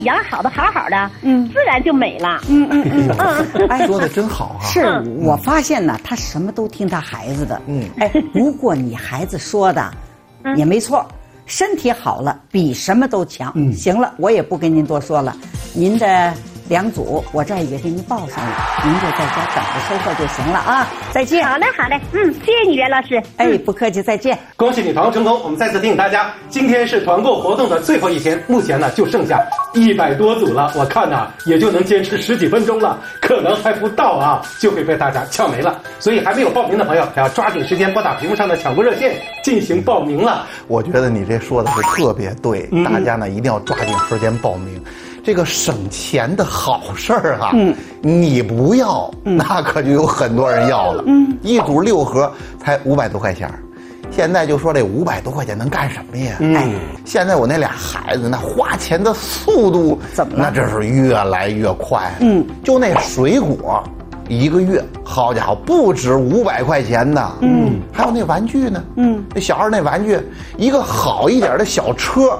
养好的好好的，自然就美了。 哎，说的真好啊！ 是我发现呢，他什么都听他孩子的。哎，如果你孩子说的也没错，身体好了比什么都强。行了，我也不跟您多说了，您的2组我这儿也给您报上了，您就在家等着收货就行了啊！再见。 好嘞，好嘞，谢谢你袁老师。 哎，不客气，再见。 恭喜你团购成功！我们再次提醒大家，今天是团购活动的最后一天，目前呢就剩下100多组了，我看呢也就能坚持10几分钟了，可能还不到啊，就会被大家抢没了。所以还没有报名的朋友，要抓紧时间拨打屏幕上的抢购热线进行报名了。 我觉得你这说的是特别对，大家呢一定要抓紧时间报名。这个省钱的好事儿啊，你不要，那可就有很多人要了。一组6盒才500多块钱，现在就说这500多块钱能干什么呀？哎，现在我那俩孩子那花钱的速度怎么了？ 那这是越来越快。就那水果，1个月，好家伙，不止500块钱呢。还有那玩具呢。那小孩那玩具，一个好一点的小车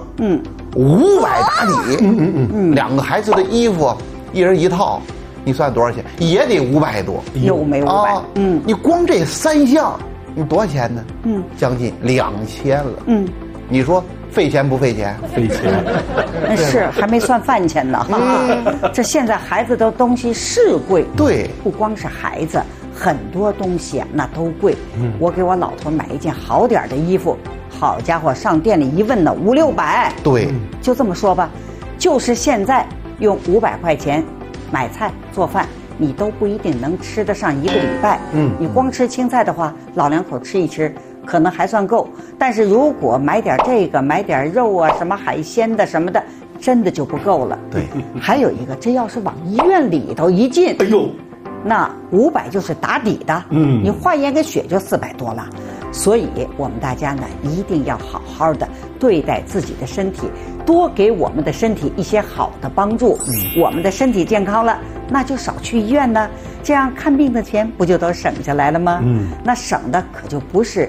，500打底。2个孩子的衣服，1人1套，你算多少钱？也得500多。 又没500。 你光这3项，你多少钱呢？将近2000了。你说费钱不费钱？ 费钱。 那是还没算饭钱呢。这现在孩子的东西是贵。 对， 不光是孩子，很多东西啊那都贵。我给我老头买一件好点的衣服，好家伙，上店里一问呢，500、600。 对， 就这么说吧，就是现在用500块钱买菜做饭，你都不一定能吃得上1个礼拜。你光吃青菜的话，老两口吃一吃可能还算够，但是如果买点这个，买点肉啊，什么海鲜的什么的，真的就不够了。 对， 还有一个，这要是往医院里头一进， 哎呦， 那500就是打底的。你化验个血就400多了。所以我们大家呢一定要好好的对待自己的身体，多给我们的身体一些好的帮助。我们的身体健康了，那就少去医院呢，这样看病的钱不就都省下来了吗？那省的可就不是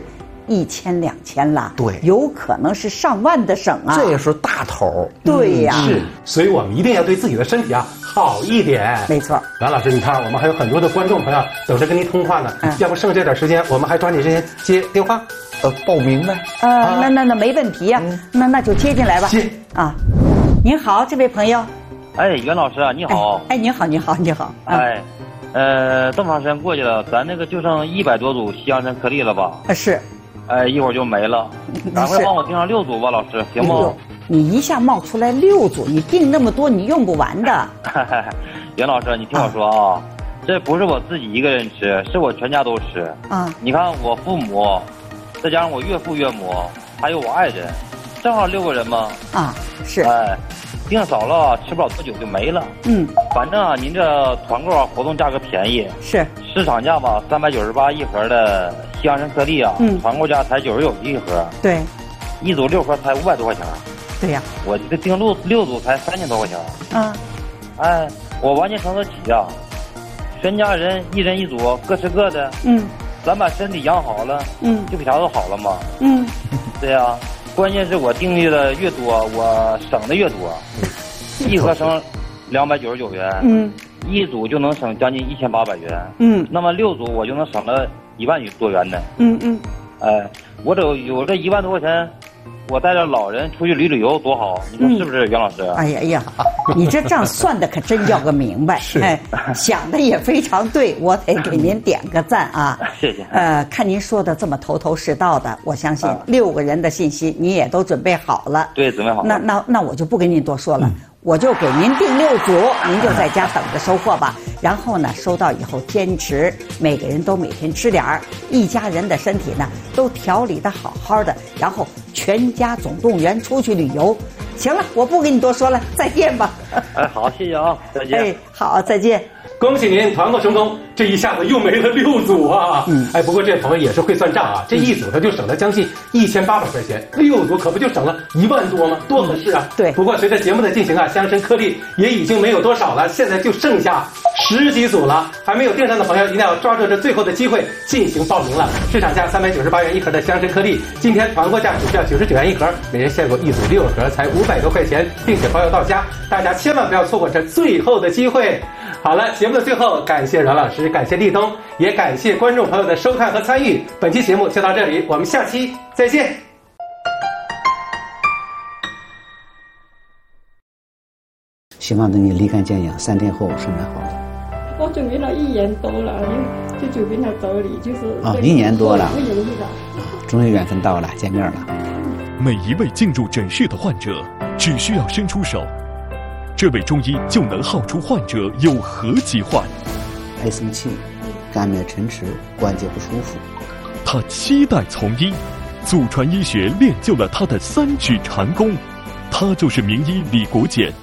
1000、2000了， 对， 有可能是上万的省啊， 这也是大头。 对呀， 是，所以我们一定要对自己的身体啊好一点。 没错。 梁老师，你看我们还有很多的观众朋友等着跟您通话呢，要不剩这点时间，我们还抓紧时间接电话。 报名呗。 那没问题呀，那就接进来吧。 接啊，您好，这位朋友。 哎，袁老师啊，你好。 哎，你好，你好，你好。 哎，这么长时间过去了，咱那个就剩100多组西洋参颗粒了吧？ 是。 哎，一会儿就没了，赶快帮我订上6组吧，老师，行不？ 你一下冒出来6组，你订那么多，你用不完的。 袁老师，你听我说啊，这不是我自己一个人吃，是我全家都吃。你看我父母，再加上我岳父岳母，还有我爱人，正好6个人嘛。 是。 哎，订少了吃不了多久就没了。反正啊，您这团购啊，活动价格便宜。 是。 市场价吧，398一盒的西洋参颗粒啊，团购价才99一盒。 对。 一组6盒才500多块钱。 对呀。 我这订6组才3000多块钱。哎，我完全承得起呀。全家人1人1组，各吃各的。咱把身体养好了，就比啥都好了嘛。对呀。关键是我订的越多，我省的越多。一盒省299元，一组就能省将近1800元。那么6组我就能省了1万多元呢。哎，我有这1万多块钱，我带着老人出去旅游多好，你说是不是，袁老师？ 哎呀，你这账算的可真叫个明白。哎，想的也非常对，我得给您点个赞啊！ 谢谢。 看您说的这么头头是道的，我相信6个人的信息你也都准备好了。 对，准备好了。 那我就不跟您多说了。我就给您订6组，您就在家等着收货吧。然后呢，收到以后坚持，每个人都每天吃点儿，一家人的身体呢都调理得好好的，然后全家总动员出去旅游。行了，我不跟你多说了，再见吧。 哎，好，谢谢啊，再见。 哎，好，再见。 恭喜您团购成功，这一下子又没了6组啊！哎，不过这朋友也是会算账啊，这一组他就省了将近1800块钱，6组可不就省了1万多吗？多合适啊！ 对。 不过随着节目的进行啊，香参颗粒也已经没有多少了，现在就剩下10几组了。还没有订上的朋友一定要抓住这最后的机会进行报名了。市场价398元一盒的香参颗粒，今天团购价只需要99元一盒，每人限购1组6盒，才500多块钱，并且包邮到家，大家千万不要错过这最后的机会。好了，节目的最后，感谢阮老师，感谢立冬，也感谢观众朋友的收看和参与。本期节目就到这里，我们下期再见。 希望等你立竿见影，3天后身体好了。 我准备了1年多了，就准备了走礼，就是 1年多了， 不容易的。 终于缘分到了，见面了。 每一位进入诊室的患者，只需要伸出手，这位中医就能号出患者有何疾患。 爱生气，肝脉沉迟，关节不舒服。 他期待从医，祖传医学练就了他的3指禅功，他就是名医李国简。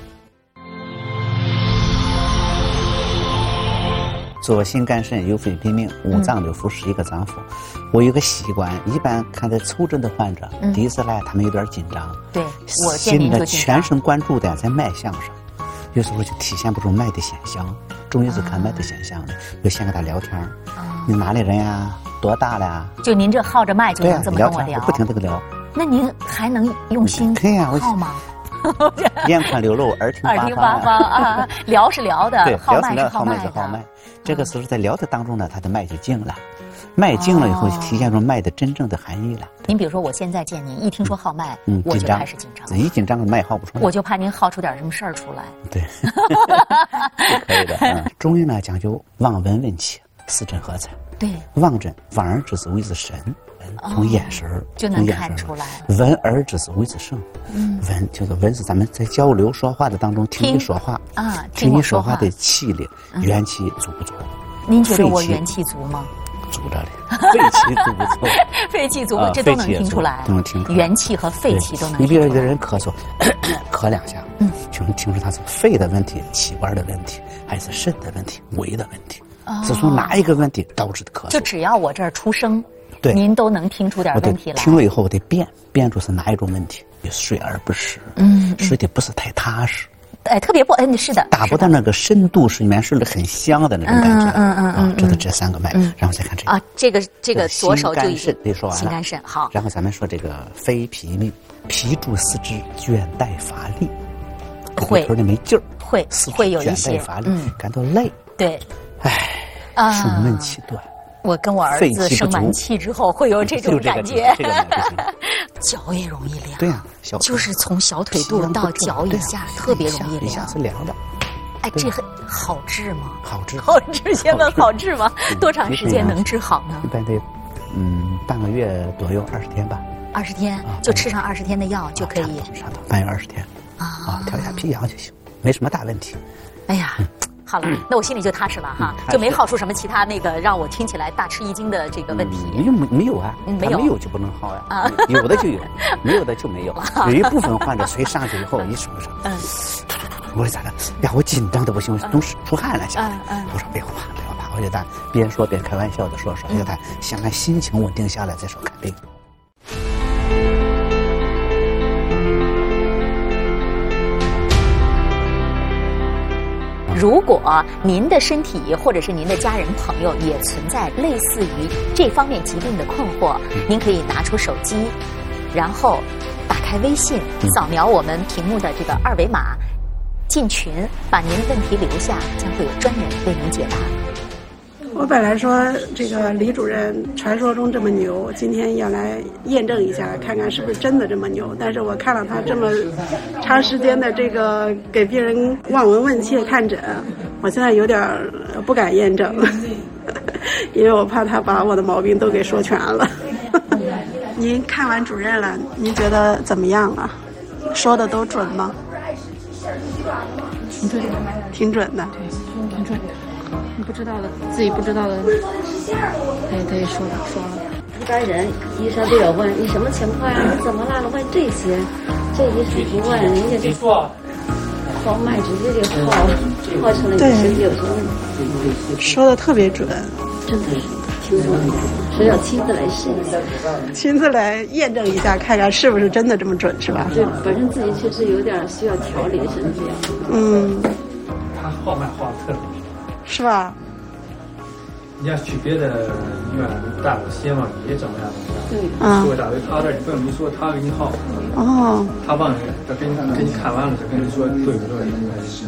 左心肝肾右肺脾命，5脏六腑11个脏腑。我有个习惯，一般看到抽诊的患者，第一次来他们有点紧张， 对，我见您就紧张， 全神贯注的在脉象上，有时候就体现不出脉的现象。中医是看脉的现象的，就先跟他聊天。你哪里人呀？多大了呀？ 就您这号着脉就能这么跟我聊， 不停地聊。 那您还能用心号吗？ 眼宽溜漏，耳听八方啊！聊是聊的，号脉是号脉的。 这个时候在聊的当中呢，他的脉就静了，脉静了以后，体现出脉的真正的含义了。 您比如说，我现在见您，一听说号脉，我就开始紧张。 一紧张，脉号不出来， 我就怕您号出点什么事儿出来。 对，可以的。中医呢讲究望闻问切，4诊合采。 对， 望诊，望而知之谓之神。从眼神就能看出来， 闻而知之谓之圣。闻就是闻是咱们在交流说话的当中听你说话啊， 听你说话的气力，元气足不足？ 您觉得我元气足吗？ 足着嘞，肺气足不足？ 肺气足，这都能听出来， 都能听出来， 元气和肺气都能听出来。 你比如有的人咳嗽，咳2下，就能听出他是肺的问题、气管的问题，还是肾的问题、胃的问题，是从哪一个问题导致的咳嗽？ 就只要我这儿出声。 对， 您都能听出点问题来。 听了以后，我得辨出是哪一种问题。睡而不实，睡得不是太踏实， 特别不是的， 达不到那个深度睡眠，睡得很香的那种感觉。这是这3个脉，然后再看这个啊，这个左手就已经得说完了。 心肝肾好， 然后咱们说这个肺脾命，脾主四肢，倦怠乏力， 会头里没劲儿， 会有一些倦怠乏力，感到累。 对， 胸闷气短。 我跟我儿子生完气之后会有这种感觉，脚也容易凉。 对呀， 就是从小腿肚到脚以下特别容易凉。 一下是凉的。 哎，这好治吗？ 好治。 先问好治吗？多长时间能治好呢？ 一般得半个月左右，20天吧。 20天就吃上20天的药就可以。 差不多半月20天调一下脾阳就行，没什么大问题。 哎呀。好了，那我心里就踏实了哈，就没号出什么其他那个让我听起来大吃一惊的这个问题。 没有啊，没有就不能号呀，有的就有，没有的就没有。有一部分患者随上去以后一手上，我说咋的？呀，我紧张的不行，我都出汗了，下来。我说别怕，我就他边说边开玩笑的说，就他先看心情稳定下来再说看病。 如果您的身体或者是您的家人朋友也存在类似于这方面疾病的困惑，您可以拿出手机，然后打开微信，扫描我们屏幕的这个2维码，进群，把您的问题留下，将会有专人为您解答。 我本来说这个李主任传说中这么牛，今天要来验证一下，看看是不是真的这么牛。但是我看了他这么长时间的这个给病人望闻问切看诊，我现在有点不敢验证，因为我怕他把我的毛病都给说全了。您看完主任了，您觉得怎么样啊？说的都准吗？ 挺准的， 挺准的， 对，挺准的。你不知道的，自己不知道的，他也说了。 一般人医生都有问你什么情况呀？你怎么了？问这些，这医生不问人家就号脉直接就号成了你身体有什么问题。 说的特别准， 真的是听说的，所以要亲自来试一下， 亲自来验证一下，看看是不是真的这么准，是吧？ 对，本身自己确实有点需要调理的身体。 他号脉号特别准， 是吧？ 你要去别的医院，大夫先往你怎么样对， 说啥的，他这你不用你说，他给你号。 哦。 他帮你，给你看完了就跟你说对不对。